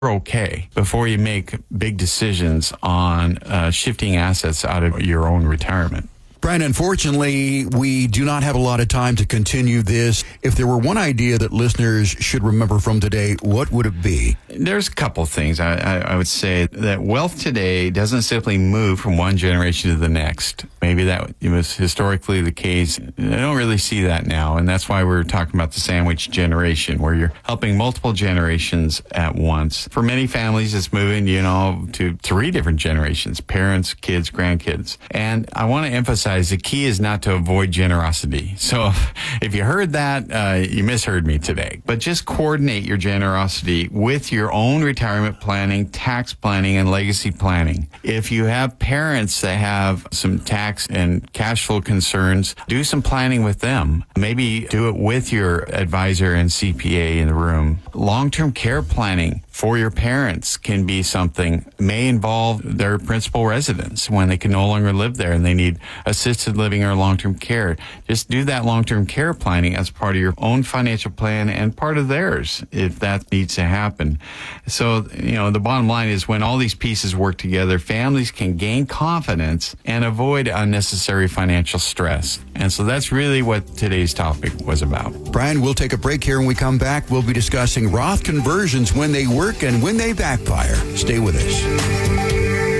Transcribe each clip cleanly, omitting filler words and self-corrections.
okay before you make big decisions on shifting assets out of your own retirement. Brian, unfortunately, we do not have a lot of time to continue this. If there were one idea that listeners should remember from today, what would it be? There's a couple things. I would say that wealth today doesn't simply move from one generation to the next. Maybe that was historically the case. I don't really see that now, and that's why we're talking about the sandwich generation, where you're helping multiple generations at once. For many families, it's moving, to 3 different generations: parents, kids, grandkids. And I want to emphasize the key is not to avoid generosity. So if you heard that, you misheard me today. But just coordinate your generosity with your own retirement planning, tax planning, and legacy planning. If you have parents that have some tax and cash flow concerns, do some planning with them. Maybe do it with your advisor and CPA in the room. Long-term care planning for your parents can be something, may involve their principal residence when they can no longer live there and they need assisted living or long-term care. Just do that long-term care planning as part of your own financial plan and part of theirs if that needs to happen. So, the bottom line is when all these pieces work together, families can gain confidence and avoid unnecessary financial stress. And so that's really what today's topic was about. Brian, we'll take a break here. When we come back, we'll be discussing Roth conversions, when they work and when they backfire. Stay with us.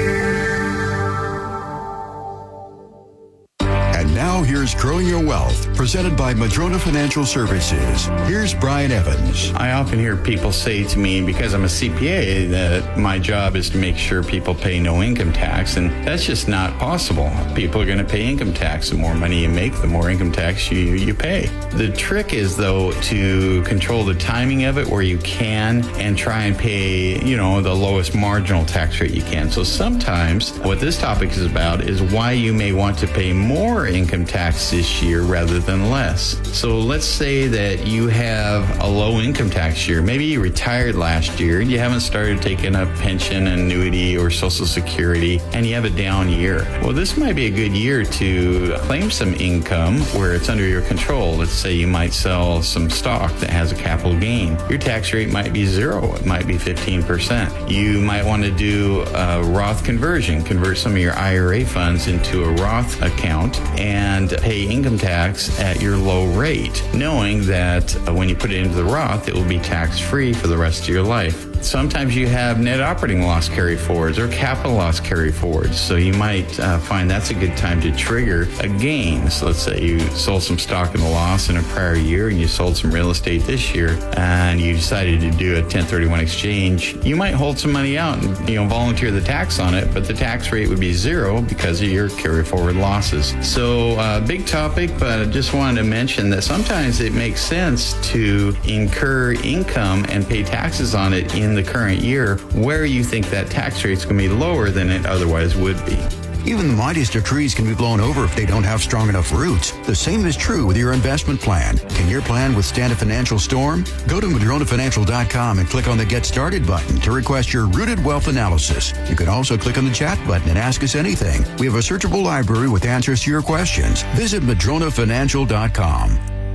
And now here's Growing Your Wealth, presented by Madrona Financial Services. Here's Brian Evans. I often hear people say to me, because I'm a CPA, that my job is to make sure people pay no income tax, and that's just not possible. People are going to pay income tax. The more money you make, the more income tax you pay. The trick is, though, to control the timing of it where you can and try and pay, the lowest marginal tax rate you can. So sometimes what this topic is about is why you may want to pay more income tax this year rather than less. So let's say that you have a low income tax year. Maybe you retired last year and you haven't started taking a pension, annuity, or Social Security, and you have a down year. Well, this might be a good year to claim some income where it's under your control. Let's say you might sell some stock that has a capital gain. Your tax rate might be 0. It might be 15%. You might want to do a Roth conversion, convert some of your IRA funds into a Roth account and pay income tax at your low rate, knowing that when you put it into the Roth, it will be tax-free for the rest of your life. Sometimes you have net operating loss carryforwards or capital loss carryforwards, so you might find that's a good time to trigger a gain. So let's say you sold some stock in a loss in a prior year and you sold some real estate this year and you decided to do a 1031 exchange. You might hold some money out and volunteer the tax on it, but the tax rate would be 0 because of your carryforward losses. So big topic, but I just wanted to mention that sometimes it makes sense to incur income and pay taxes on it in the current year where you think that tax rate's going to be lower than it otherwise would be. Even the mightiest of trees can be blown over if they don't have strong enough roots. The same is true with your investment plan. Can your plan withstand a financial storm? Go to MadronaFinancial.com and click on the Get Started button to request your Rooted Wealth Analysis. You can also click on the chat button and ask us anything. We have a searchable library with answers to your questions. Visit MadronaFinancial.com.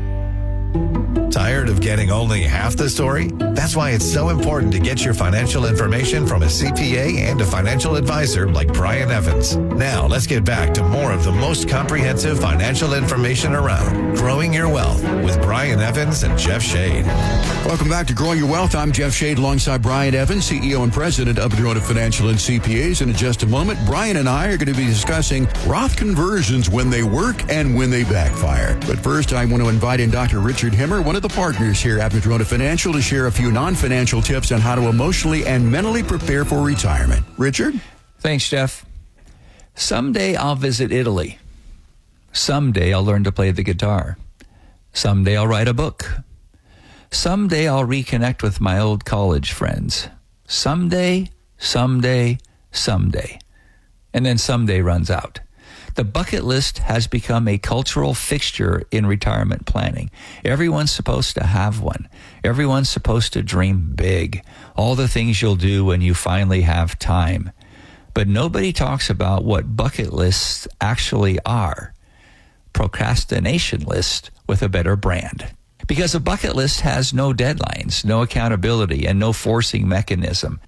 Tired of getting only half the story? That's why it's so important to get your financial information from a CPA and a financial advisor like Brian Evans. Now, let's get back to more of the most comprehensive financial information around. Growing Your Wealth with Brian Evans and Jeff Shade. Welcome back to Growing Your Wealth. I'm Jeff Shade alongside Brian Evans, CEO and President of Madrona Financial and CPAs. And in just a moment, Brian and I are going to be discussing Roth conversions, when they work and when they backfire. But first, I want to invite in Dr. Richard Himmer, one of the partners here at Madrona Financial, to share a few non-financial tips on how to emotionally and mentally prepare for retirement. Richard? Thanks, Jeff. Someday I'll visit Italy. Someday I'll learn to play the guitar. Someday I'll write a book. Someday I'll reconnect with my old college friends. Someday, someday, someday. And then someday runs out. The bucket list has become a cultural fixture in retirement planning. Everyone's supposed to have one. Everyone's supposed to dream big. All the things you'll do when you finally have time. But nobody talks about what bucket lists actually are. Procrastination list with a better brand. Because a bucket list has no deadlines, no accountability, and no forcing mechanism.